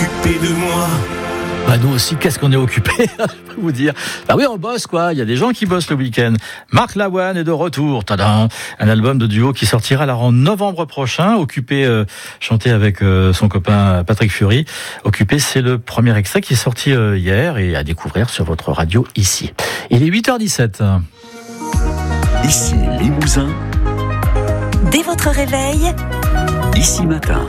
occupé de moi. Bah nous aussi, qu'est-ce qu'on est occupé, je peux vous dire. Bah oui, on bosse quoi, il y a des gens qui bossent le week-end. Marc Lavoine est de retour, tadam, un album de duo qui sortira alors en novembre prochain. Occupé, chanté avec son copain Patrick Fury. Occupé, c'est le premier extrait qui est sorti hier et à découvrir sur votre radio ici. Il est 8h17. Ici Limousin. Dès votre réveil, Ici Matin.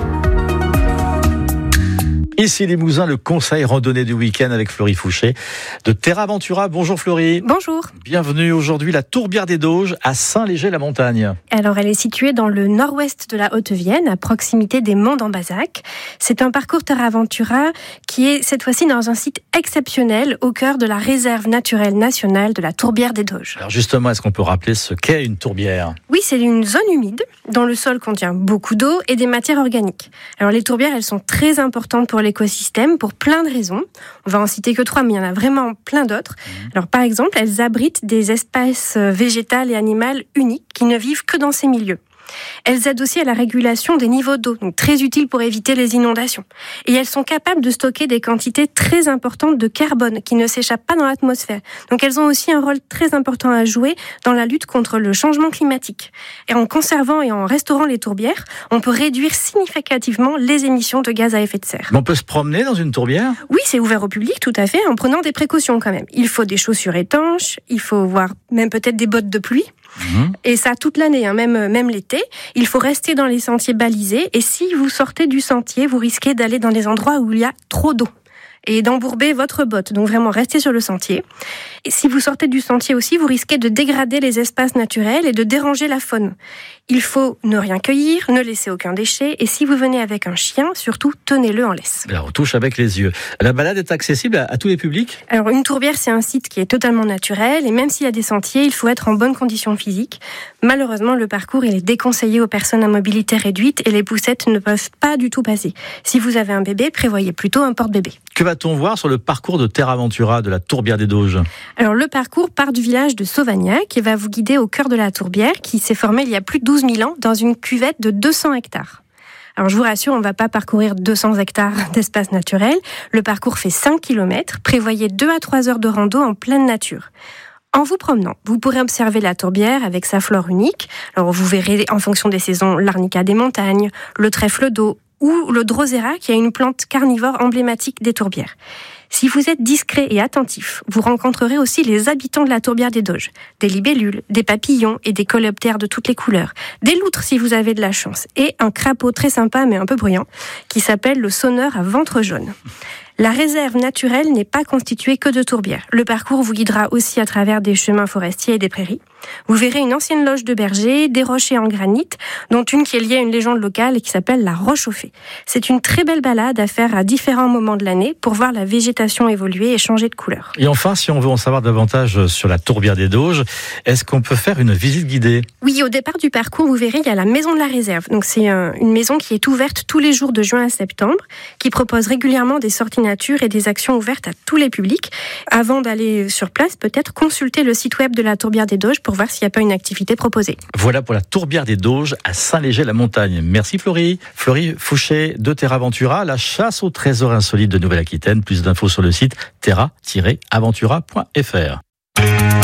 Ici Limousin, le conseil randonnée du week-end avec Florie Fouché de Terra Ventura. Bonjour Florie. Bonjour. Bienvenue aujourd'hui la Tourbière des Doges à Saint-Léger-la-Montagne. Alors elle est située dans le nord-ouest de la Haute-Vienne, à proximité des monts d'Ambazac. C'est un parcours Terra Ventura qui est cette fois-ci dans un site exceptionnel au cœur de la réserve naturelle nationale de la Tourbière des Doges. Alors justement, est-ce qu'on peut rappeler ce qu'est une tourbière ? Oui, c'est une zone humide dont le sol contient beaucoup d'eau et des matières organiques. Alors les tourbières, elles sont très importantes pour l'écosystème pour plein de raisons. On va en citer que 3, mais il y en a vraiment plein d'autres. Alors par exemple, elles abritent des espèces végétales et animales uniques qui ne vivent que dans ces milieux. Elles aident aussi à la régulation des niveaux d'eau, donc très utiles pour éviter les inondations. Et elles sont capables de stocker des quantités très importantes de carbone qui ne s'échappent pas dans l'atmosphère. Donc elles ont aussi un rôle très important à jouer dans la lutte contre le changement climatique. Et en conservant et en restaurant les tourbières, on peut réduire significativement les émissions de gaz à effet de serre. On peut se promener dans une tourbière ? Oui, c'est ouvert au public, tout à fait, en prenant des précautions quand même. Il faut des chaussures étanches, il faut voir même peut-être des bottes de pluie. Et ça toute l'année, même l'été. Il faut rester dans les sentiers balisés. Et si vous sortez du sentier, vous risquez d'aller dans des endroits où il y a trop d'eau et d'embourber votre botte. Donc vraiment, restez sur le sentier. Et si vous sortez du sentier aussi, vous risquez de dégrader les espaces naturels et de déranger la faune. Il faut ne rien cueillir, ne laisser aucun déchet. Et si vous venez avec un chien, surtout, tenez-le en laisse. Alors, on touche avec les yeux. La balade est accessible à tous les publics ? Alors, une tourbière, c'est un site qui est totalement naturel. Et même s'il y a des sentiers, il faut être en bonne condition physique. Malheureusement, le parcours, il est déconseillé aux personnes à mobilité réduite et les poussettes ne peuvent pas du tout passer. Si vous avez un bébé, prévoyez plutôt un porte-bébé. Que va-t-on voir sur le parcours de Terra Ventura de la Tourbière des Doges ? Alors, le parcours part du village de Sauvagnac et va vous guider au cœur de la tourbière qui s'est formée il y a plus de 12 000 ans dans une cuvette de 200 hectares. Alors, je vous rassure, on ne va pas parcourir 200 hectares d'espace naturel. Le parcours fait 5 km. Prévoyez 2 à 3 heures de rando en pleine nature. En vous promenant, vous pourrez observer la tourbière avec sa flore unique. Alors, vous verrez en fonction des saisons l'arnica des montagnes, le trèfle d'eau ou le drosera qui est une plante carnivore emblématique des tourbières. Si vous êtes discret et attentif, vous rencontrerez aussi les habitants de la Tourbière des Doges. Des libellules, des papillons et des coléoptères de toutes les couleurs. Des loutres si vous avez de la chance. Et un crapaud très sympa mais un peu bruyant qui s'appelle le sonneur à ventre jaune. La réserve naturelle n'est pas constituée que de tourbières. Le parcours vous guidera aussi à travers des chemins forestiers et des prairies. Vous verrez une ancienne loge de bergers, des rochers en granit, dont une qui est liée à une légende locale et qui s'appelle la Roche aux Fées. C'est une très belle balade à faire à différents moments de l'année pour voir la végétation évoluer et changer de couleur. Et enfin, si on veut en savoir davantage sur la Tourbière des Doges, est-ce qu'on peut faire une visite guidée ? Oui, au départ du parcours, vous verrez, il y a la maison de la réserve. Donc c'est une maison qui est ouverte tous les jours de juin à septembre, qui propose régulièrement des sorties nature et des actions ouvertes à tous les publics. Avant d'aller sur place, peut-être consulter le site web de la Tourbière des Doges pour voir s'il n'y a pas une activité proposée. Voilà pour la Tourbière des Doges à Saint-Léger-la-Montagne. Merci Florie. Florie Fouché de Terra Ventura, la chasse au trésor insolite de Nouvelle-Aquitaine. Plus d'infos sur le site terra-aventura.fr.